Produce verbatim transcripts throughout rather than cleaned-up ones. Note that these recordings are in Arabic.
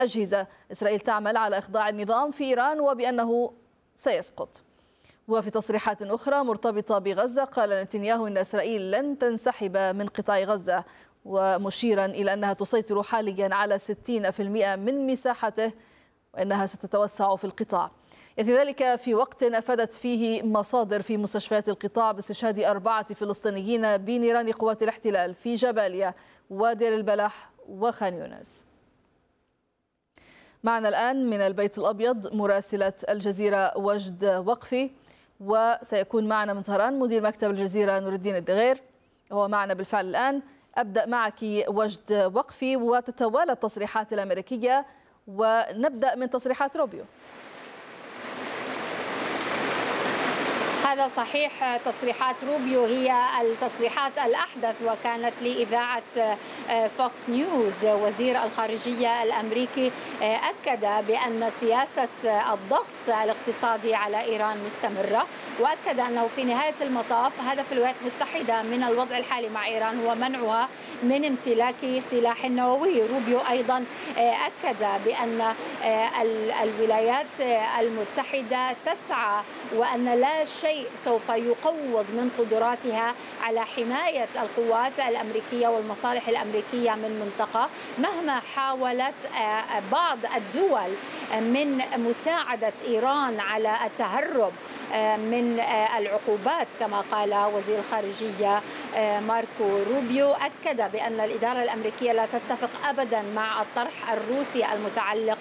أجهزة. إسرائيل تعمل على إخضاع النظام في إيران وبأنه سيسقط. وفي تصريحات أخرى مرتبطة بغزة قال نتنياهو إن إسرائيل لن تنسحب من قطاع غزة، ومشيرا إلى أنها تسيطر حاليا على ستين بالمئة من مساحته وأنها ستتوسع في القطاع. يأتي ذلك في وقت أفادت فيه مصادر في مستشفيات القطاع باستشهاد أربعة فلسطينيين بنيران قوات الاحتلال في جباليا ودير البلح وخان يونس. معنا الآن من البيت الأبيض مراسلة الجزيرة وجد وقفي، وسيكون معنا من طهران مدير مكتب الجزيرة نور الدين الدغير، هو معنا بالفعل الآن. أبدأ معك وجد وقفي، وتتوالى التصريحات الأمريكية، ونبدأ من تصريحات روبيو. هذا صحيح، تصريحات روبيو هي التصريحات الأحدث، وكانت لإذاعة فوكس نيوز. وزير الخارجية الأمريكي أكد بأن سياسة الضغط الاقتصادي على إيران مستمرة، وأكد أنه في نهاية المطاف هدف الولايات المتحدة من الوضع الحالي مع إيران هو منعها من امتلاك سلاح نووي. روبيو أيضا أكد بأن الولايات المتحدة تسعى وأن لا شيء سوف يقوض من قدراتها على حماية القوات الأمريكية والمصالح الأمريكية من منطقة مهما حاولت بعض الدول من مساعدة إيران على التهرب من العقوبات. كما قال وزير الخارجية ماركو روبيو، أكد بأن الإدارة الأمريكية لا تتفق أبدا مع الطرح الروسي المتعلق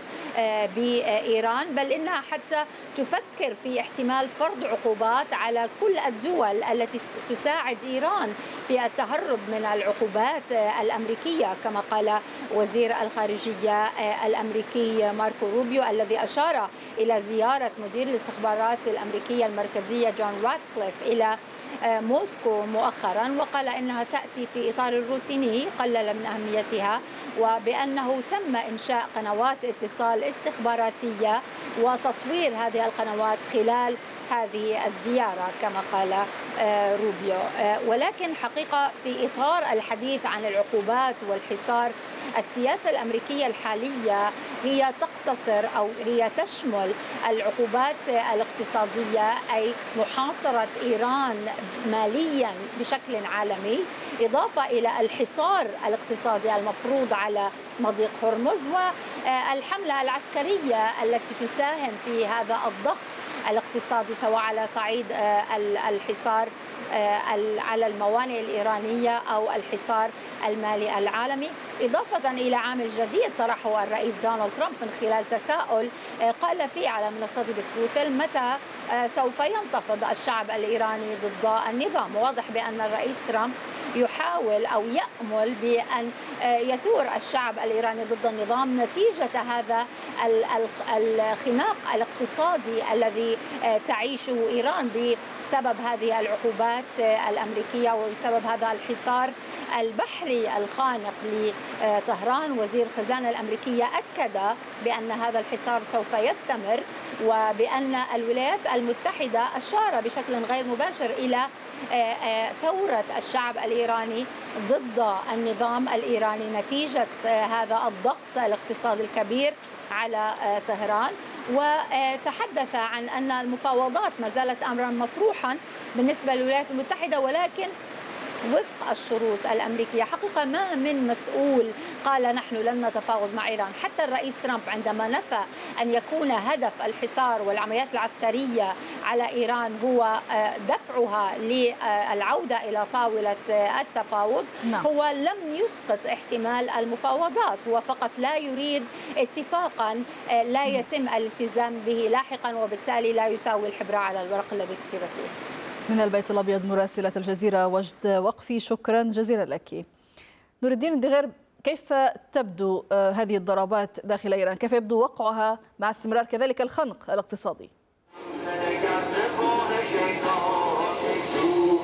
بإيران، بل إنها حتى تفكر في احتمال فرض عقوبات على كل الدول التي تساعد إيران في التهرب من العقوبات الأمريكية. كما قال وزير الخارجية الأمريكي ماركو روبيو، الذي أشار إلى زيارة مدير الاستخبارات الأمريكية المركزية جون راتكليف إلى موسكو مؤخرا، وقال إنها تأتي في إطار روتيني قلل من أهميتها، وبأنه تم إنشاء قنوات اتصال استخباراتية وتطوير هذه القنوات خلال هذه الزيارة كما قال روبيو. ولكن حقيقة في إطار الحديث عن العقوبات والحصار، السياسة الأمريكية الحالية هي تقتصر أو هي تشمل العقوبات الاقتصادية، أي محاصرة إيران ماليا بشكل عالمي، إضافة إلى الحصار الاقتصادي المفروض على مضيق هرمز، والحملة العسكرية التي تساهم في هذا الضغط الاقتصادي سواء على صعيد الحصار على الموانئ الإيرانية أو الحصار المالي العالمي، إضافة إلى عامل جديد طرحه الرئيس دونالد ترامب من خلال تساؤل قال فيه على منصة بتروثل متى سوف ينتفض الشعب الإيراني ضد النظام. واضح بأن الرئيس ترامب يحاول أو يأمل بأن يثور الشعب الإيراني ضد النظام نتيجة هذا الخناق الاقتصادي الذي تعيشه إيران بسبب هذه العقوبات الأمريكية وبسبب هذا الحصار البحري الخانق لطهران. وزير الخزانة الأمريكية أكد بأن هذا الحصار سوف يستمر، وبأن الولايات المتحدة أشار بشكل غير مباشر إلى ثورة الشعب الإيراني ضد النظام الإيراني نتيجة هذا الضغط الاقتصادي الكبير على طهران، وتحدث عن أن المفاوضات ما زالت أمرا مطروحا بالنسبة للولايات المتحدة، ولكن وفق الشروط الأمريكية. حقيقة ما من مسؤول قال نحن لن نتفاوض مع إيران، حتى الرئيس ترامب عندما نفى أن يكون هدف الحصار والعمليات العسكرية على إيران هو دفعها للعودة إلى طاولة التفاوض، نعم. هو لم يسقط احتمال المفاوضات، هو فقط لا يريد اتفاقا لا يتم الالتزام به لاحقا، وبالتالي لا يساوي الحبر على الورق الذي كتب فيه. من البيت الأبيض مراسلة الجزيرة وجد وقفي، شكرا جزيلا لك. نور الدين الدغير، كيف تبدو هذه الضربات داخل إيران؟ كيف يبدو وقعها مع استمرار كذلك الخنق الاقتصادي؟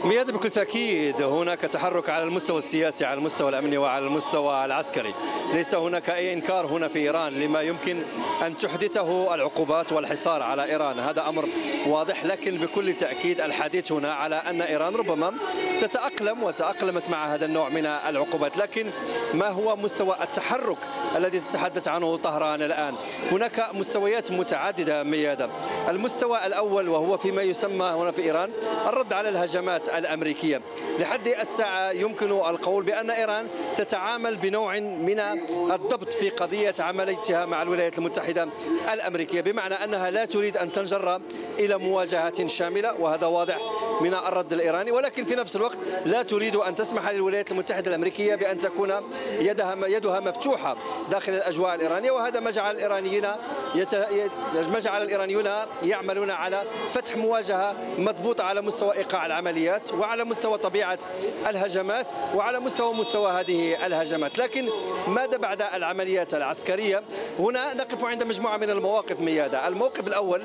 مياد بكل تأكيد هناك تحرك على المستوى السياسي، على المستوى الأمني وعلى المستوى العسكري. ليس هناك أي إنكار هنا في إيران لما يمكن أن تحدثه العقوبات والحصار على إيران، هذا أمر واضح. لكن بكل تأكيد الحديث هنا على أن إيران ربما تتأقلم وتأقلمت مع هذا النوع من العقوبات. لكن ما هو مستوى التحرك الذي تتحدث عنه طهران الآن؟ هناك مستويات متعددة ميادة. المستوى الأول وهو فيما يسمى هنا في إيران الرد على الهجمات الأمريكية. لحد الساعة يمكن القول بأن إيران تتعامل بنوع من الضبط في قضية عمليتها مع الولايات المتحدة الأمريكية، بمعنى أنها لا تريد أن تنجر إلى مواجهة شاملة، وهذا واضح من الرد الإيراني، ولكن في نفس الوقت لا تريد أن تسمح للولايات المتحدة الأمريكية بأن تكون يدها يدها مفتوحة داخل الأجواء الإيرانية. وهذا ما جعل الإيرانيين يت... ما جعل الإيرانيون يعملون على فتح مواجهة مضبوطة على مستوى إيقاع العمليات وعلى مستوى طبيعة الهجمات وعلى مستوى مستوى هذه الهجمات. لكن ماذا بعد العمليات العسكرية؟ هنا نقف عند مجموعة من المواقف ميادة. الموقف الأول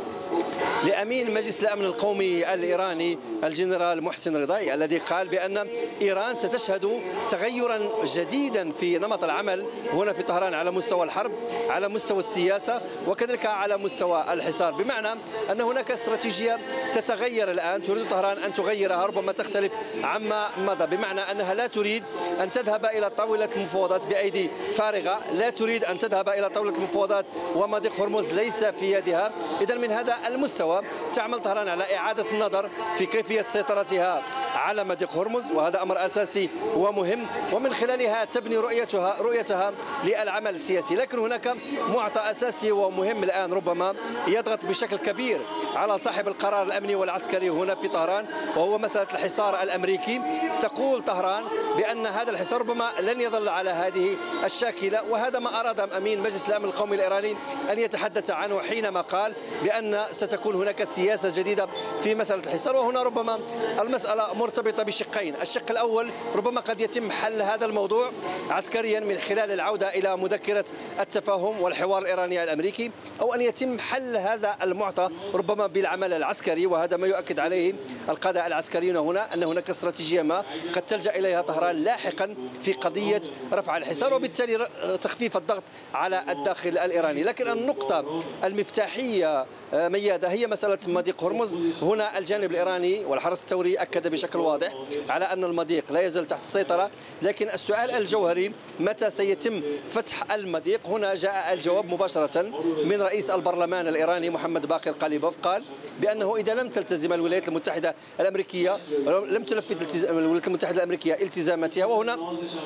لأمين مجلس الأمن القومي الإيراني الجنرال محسن رضاي، الذي قال بأن إيران ستشهد تغيرا جديدا في نمط العمل هنا في طهران على مستوى الحرب، على مستوى السياسة، وكذلك على مستوى الحصار، بمعنى أن هناك استراتيجية تتغير الآن تريد طهران أن تغيرها، ربما تختلف عما مضى، بمعنى أنها لا تريد أن تذهب إلى طاولة المفاوضات بأيدي فارغة، لا تريد أن تذهب إلى طاولة المفاوضات ومضيق هرمز ليس في يدها. إذا من هذا المستوى تعمل طهران على إعادة النظر في كيفية سيطرتها على مضيق هرمز، وهذا أمر أساسي ومهم، ومن خلالها تبني رؤيتها رؤيتها للعمل السياسي. لكن هناك معطى أساسي ومهم الآن ربما يضغط بشكل كبير على صاحب القرار الأمني والعسكري هنا في طهران، وهو مسألة الحصار الأمريكي. تقول طهران بأن هذا الحصار ربما لن يظل على هذه الشاكلة، وهذا ما أراد أمين مجلس الأمن القومي الإيراني أن يتحدث عنه حينما قال بأن ستكون هناك سياسة جديدة في مسألة الحصار. وهنا ربما المسألة مرتبطة بشقين. الشق الأول ربما قد يتم حل هذا الموضوع عسكريا من خلال العودة إلى مذكرة التفاهم والحوار الإيراني الأمريكي، أو أن يتم حل هذا المعطى ربما بالعمل العسكري، وهذا ما يؤكد عليه القادة العسكريون هنا أن هناك استراتيجية ما قد تلجأ إليها طهران لاحقا في قضية رفع الحصار وبالتالي تخفيف الضغط على الداخل الإيراني. لكن النقطة المفتاحية ميادة هي مسألة مضيق هرمز. هنا الجانب الإيراني والحرس الثوري أكد بشكل واضح على أن المضيق لا يزال تحت السيطرة، لكن السؤال الجوهري متى سيتم فتح المضيق؟ هنا جاء الجواب مباشرة من رئيس البرلمان الإيراني محمد باقر قاليبوف، قال بأنه إذا لم تلتزم الولايات المتحدة الأمريكية لم تنفذ الولايات المتحدة الأمريكية التزاماتها. وهنا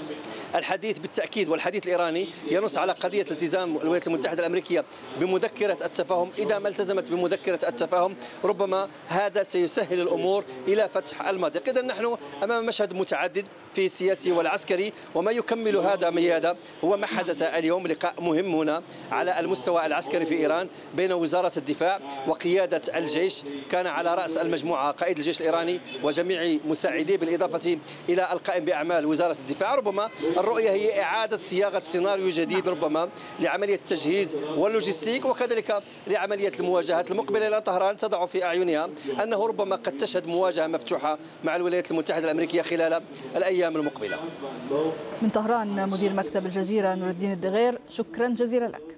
الحديث بالتأكيد والحديث الإيراني ينص على قضية التزام الولايات المتحدة الأمريكية بمذكرة التفاهم. إذا ما التزمت بمذكرة التفاهم ربما هذا سيسهل الأمور إلى فتح المضيق. إذا نحن أمام مشهد متعدد في السياسي والعسكري، وما يكمل هذا ميادة هو ما حدث اليوم، لقاء مهم هنا على المستوى العسكري في إيران بين وزارة الدفاع وقيادة الجيش. كان على رأس المجموعة قائد الجيش الإيراني وجميع مساعديه، بالإضافة إلى القائم بأعمال وزارة الدفاع. ربما الرؤية هي إعادة صياغة سيناريو جديد ربما لعملية التجهيز واللوجستيك، وكذلك لعملية المواجهات المقبلة إلى طهران تضع في أعينها أنه ربما قد تشهد مواجهة مفتوحة مع الولايات المتحدة الأمريكية خلال الأيام المقبلة. من طهران مدير مكتب الجزيرة نور الدين الدغير، شكرا جزيلا لك.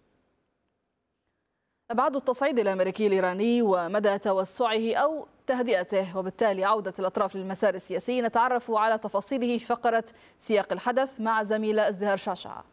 أبعاد التصعيد الأمريكي الإيراني ومدى توسعه أو تهدئته وبالتالي عودة الأطراف للمسار السياسي نتعرف على تفاصيله في فقرة سياق الحدث مع زميلة ازدهار شعشعة.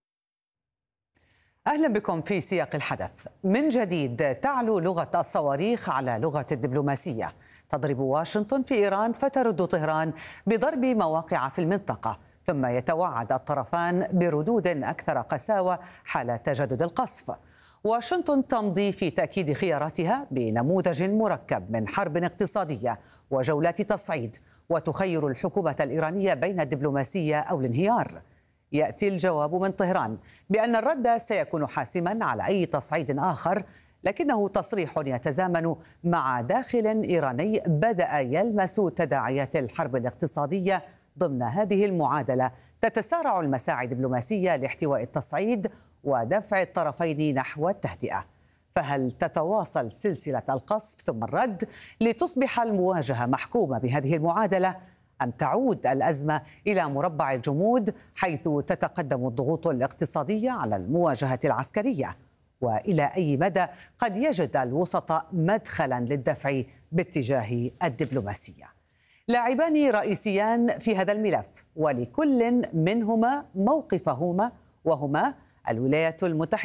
أهلا بكم في سياق الحدث. من جديد تعلو لغة الصواريخ على لغة الدبلوماسية. تضرب واشنطن في إيران فترد طهران بضرب مواقع في المنطقة، ثم يتوعد الطرفان بردود أكثر قساوة حال تجدد القصف. واشنطن تمضي في تأكيد خياراتها بنموذج مركب من حرب اقتصادية وجولات تصعيد، وتخير الحكومة الإيرانية بين الدبلوماسية أو الانهيار. يأتي الجواب من طهران بأن الرد سيكون حاسما على أي تصعيد آخر، لكنه تصريح يتزامن مع داخل إيراني بدأ يلمس تداعيات الحرب الاقتصادية. ضمن هذه المعادلة تتسارع المساعي الدبلوماسية لاحتواء التصعيد ودفع الطرفين نحو التهدئة. فهل تتواصل سلسلة القصف ثم الرد لتصبح المواجهة محكومة بهذه المعادلة، أم تعود الأزمة إلى مربع الجمود حيث تتقدم الضغوط الاقتصادية على المواجهة العسكرية؟ وإلى أي مدى قد يجد الوسطاء مدخلا للدفع باتجاه الدبلوماسية؟ لاعبان رئيسيان في هذا الملف، ولكل منهما موقفهما، وهما الولايات المتحدة